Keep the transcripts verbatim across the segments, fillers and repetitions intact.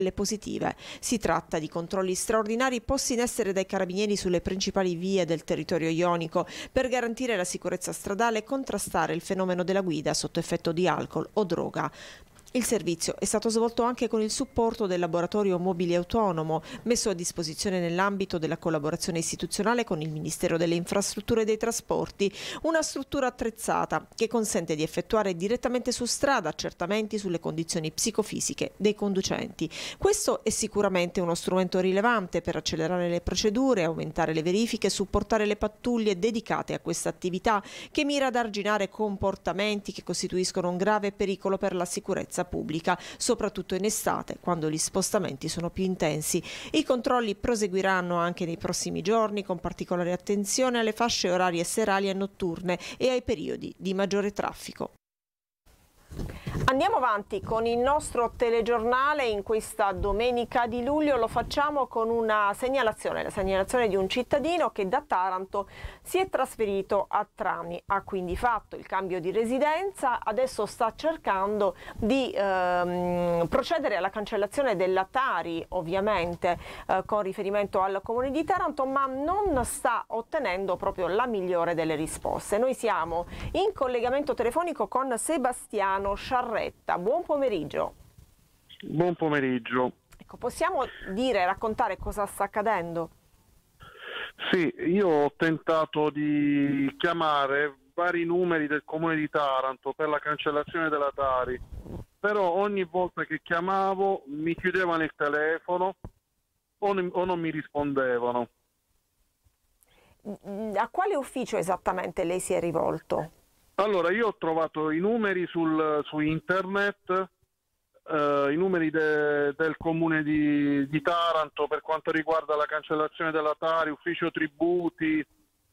le positive. Si tratta di controlli straordinari posti in essere dai carabinieri sulle principali vie del territorio ionico per garantire la sicurezza stradale e contrastare il fenomeno della guida sotto effetto di alcol o droga. Il servizio è stato svolto anche con il supporto del laboratorio mobile autonomo, messo a disposizione nell'ambito della collaborazione istituzionale con il Ministero delle Infrastrutture e dei Trasporti, una struttura attrezzata che consente di effettuare direttamente su strada accertamenti sulle condizioni psicofisiche dei conducenti. Questo è sicuramente uno strumento rilevante per accelerare le procedure, aumentare le verifiche e supportare le pattuglie dedicate a questa attività che mira ad arginare comportamenti che costituiscono un grave pericolo per la sicurezza pubblica, soprattutto in estate, quando gli spostamenti sono più intensi. I controlli proseguiranno anche nei prossimi giorni, con particolare attenzione alle fasce orarie serali e notturne e ai periodi di maggiore traffico. Andiamo avanti con il nostro telegiornale in questa domenica di luglio. Lo facciamo con una segnalazione, la segnalazione di un cittadino che da Taranto si è trasferito a Trani, ha quindi fatto il cambio di residenza, adesso sta cercando di ehm, procedere alla cancellazione della Tari, ovviamente eh, con riferimento al comune di Taranto, ma non sta ottenendo proprio la migliore delle risposte. Noi siamo in collegamento telefonico con Sebastiano Sciarretta. Buon pomeriggio. Buon pomeriggio. Ecco, possiamo dire, raccontare cosa sta accadendo? Sì, io ho tentato di chiamare vari numeri del comune di Taranto per la cancellazione della Tari, però ogni volta che chiamavo mi chiudevano il telefono o, ne- o non mi rispondevano. A quale ufficio esattamente lei si è rivolto? Allora, io ho trovato i numeri sul, su internet, eh, i numeri de, del comune di, di Taranto per quanto riguarda la cancellazione della Tari, ufficio tributi,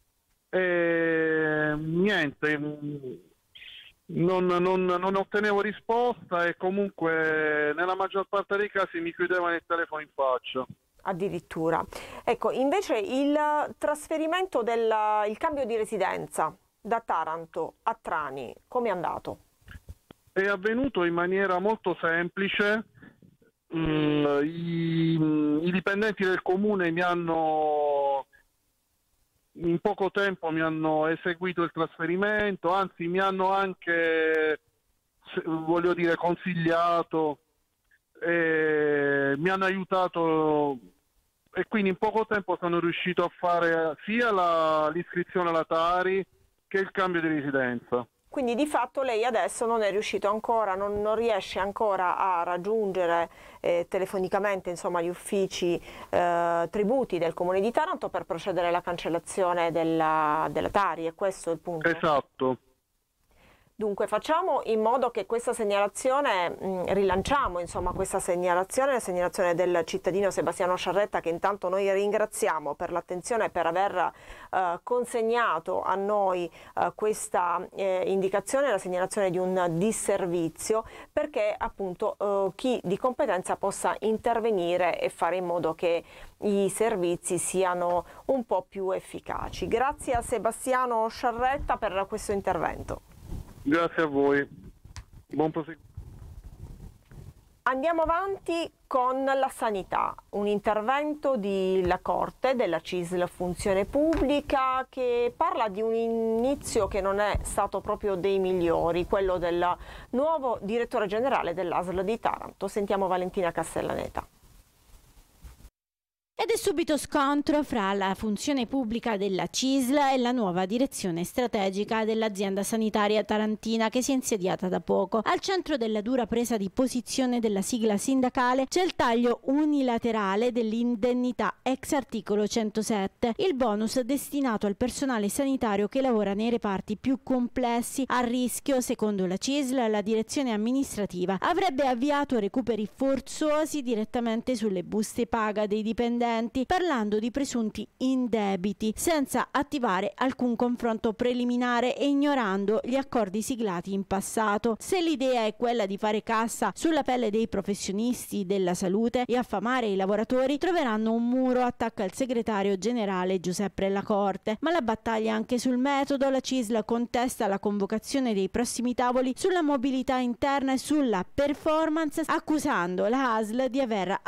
e niente, non, non, non ottenevo risposta e comunque nella maggior parte dei casi mi chiudevano il telefono in faccia. Addirittura. Ecco, invece il trasferimento del il cambio di residenza da Taranto a Trani, come è andato? È avvenuto in maniera molto semplice. Mm, i, i dipendenti del comune mi hanno in poco tempo mi hanno eseguito il trasferimento, anzi mi hanno anche, voglio dire, consigliato, e mi hanno aiutato e quindi in poco tempo sono riuscito a fare sia la, l'iscrizione alla Tari che il cambio di residenza. Quindi di fatto lei adesso non è riuscito ancora, non, non riesce ancora a raggiungere eh, telefonicamente insomma, gli uffici eh, tributi del Comune di Taranto per procedere alla cancellazione della, della Tari, è questo il punto? Esatto. Dunque facciamo in modo che questa segnalazione, mh, rilanciamo insomma questa segnalazione, la segnalazione del cittadino Sebastiano Sciarretta, che intanto noi ringraziamo per l'attenzione e per aver eh, consegnato a noi eh, questa eh, indicazione, la segnalazione di un disservizio, perché appunto eh, chi di competenza possa intervenire e fare in modo che i servizi siano un po' più efficaci. Grazie a Sebastiano Sciarretta per questo intervento. Grazie a voi. Buon proseguimento. Andiamo avanti con la sanità, un intervento della Corte, della C I S L Funzione Pubblica, che parla di un inizio che non è stato proprio dei migliori, quello del nuovo direttore generale dell'A S L di Taranto. Sentiamo Valentina Castellaneta. Ed è subito scontro fra la funzione pubblica della C I S L e la nuova direzione strategica dell'azienda sanitaria tarantina che si è insediata da poco. Al centro della dura presa di posizione della sigla sindacale c'è il taglio unilaterale dell'indennità ex articolo centosette, il bonus destinato al personale sanitario che lavora nei reparti più complessi. A rischio, secondo la C I S L, la direzione amministrativa avrebbe avviato recuperi forzosi direttamente sulle buste paga dei dipendenti, precedenti, parlando di presunti indebiti, senza attivare alcun confronto preliminare e ignorando gli accordi siglati in passato. Se l'idea è quella di fare cassa sulla pelle dei professionisti della salute e affamare i lavoratori, troveranno un muro, attacca il segretario generale Giuseppe Lacorte. Ma la battaglia anche sul metodo. La C I S L contesta la convocazione dei prossimi tavoli sulla mobilità interna e sulla performance, accusando la A S L di aver